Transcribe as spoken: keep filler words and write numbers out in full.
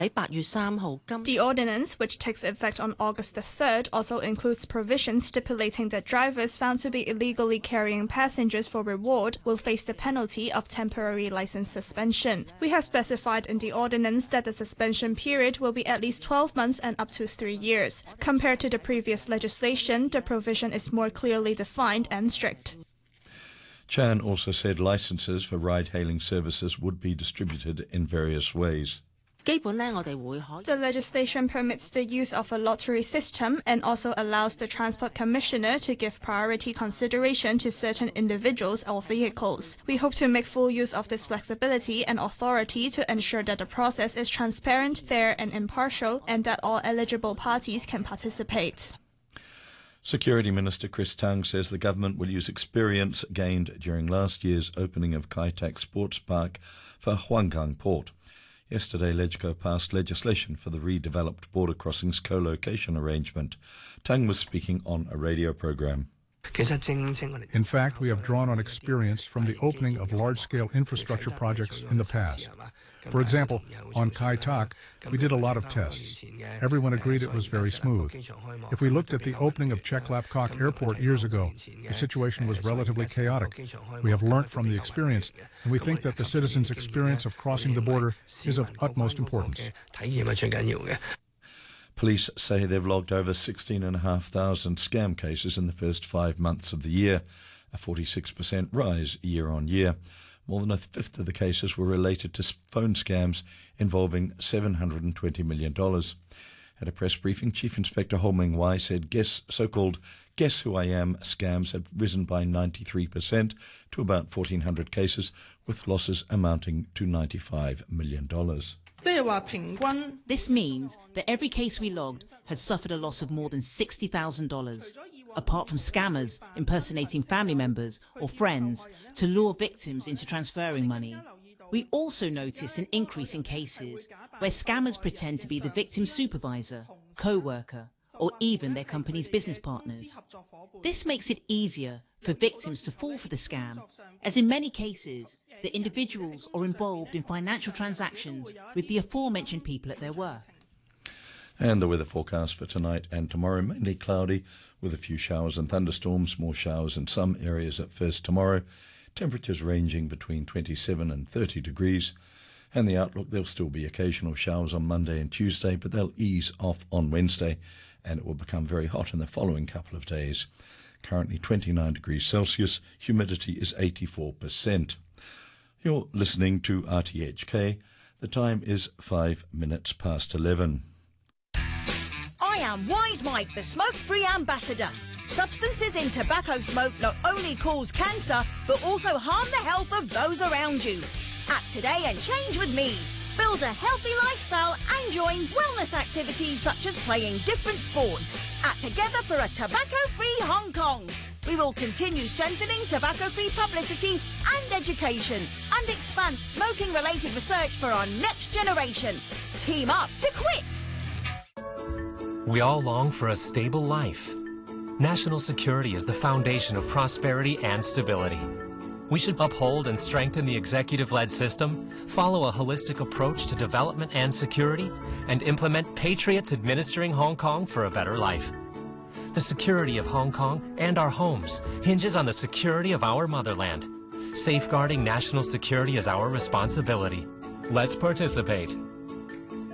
The ordinance, which takes effect on August the third, also includes provisions stipulating that drivers found to be illegally carrying passengers for reward will face the penalty of temporary license suspension. We have specified in the ordinance that the suspension period will be at least twelve months and up to three years. Compared to the previous legislation, the provision is more clearly defined and strict. Chan also said licenses for ride-hailing services would be distributed in various ways. The legislation permits the use of a lottery system and also allows the Transport Commissioner to give priority consideration to certain individuals or vehicles. We hope to make full use of this flexibility and authority to ensure that the process is transparent, fair and impartial, and that all eligible parties can participate. Security Minister Chris Tang says the government will use experience gained during last year's opening of Kai Tak Sports Park for Hong Kong Port. Yesterday, LegCo passed legislation for the redeveloped border crossings co-location arrangement. Tang was speaking on a radio program. In fact, we have drawn on experience from the opening of large-scale infrastructure projects in the past. For example, on Kai Tak, we did a lot of tests. Everyone agreed it was very smooth. If we looked at the opening of Chek Lap Kok Airport years ago, the situation was relatively chaotic. We have learnt from the experience, and we think that the citizens' experience of crossing the border is of utmost importance. Police say they've logged over sixteen thousand five hundred scam cases in the first five months of the year, a forty-six percent rise year on year. More than a fifth of the cases were related to phone scams involving seven hundred twenty million dollars. At a press briefing, Chief Inspector Ho Ming Wai said guess, so-called Guess Who I Am scams have risen by ninety-three percent to about fourteen hundred cases, with losses amounting to ninety-five million dollars. This means that every case we logged had suffered a loss of more than sixty thousand dollars. Apart from scammers impersonating family members or friends to lure victims into transferring money. We also noticed an increase in cases where scammers pretend to be the victim's supervisor, co-worker, or even their company's business partners. This makes it easier for victims to fall for the scam, as in many cases, the individuals are involved in financial transactions with the aforementioned people at their work. And the weather forecast for tonight and tomorrow, mainly cloudy with a few showers and thunderstorms, more showers in some areas at first tomorrow. Temperatures ranging between twenty-seven and thirty degrees. And the outlook, there'll still be occasional showers on Monday and Tuesday, but they'll ease off on Wednesday, and it will become very hot in the following couple of days. Currently twenty-nine degrees Celsius, humidity is eighty-four percent. You're listening to R T H K. The time is five minutes past eleven. I am Wise Mike, the smoke-free ambassador. Substances in tobacco smoke not only cause cancer, but also harm the health of those around you. Act today and change with me. Build a healthy lifestyle and join wellness activities such as playing different sports. Act together for a tobacco-free Hong Kong. We will continue strengthening tobacco-free publicity and education and expand smoking-related research for our next generation. Team up to quit! We all long for a stable life. National security is the foundation of prosperity and stability. We should uphold and strengthen the executive-led system, follow a holistic approach to development and security, and implement patriots administering Hong Kong for a better life. The security of Hong Kong and our homes hinges on the security of our motherland. Safeguarding national security is our responsibility. Let's participate.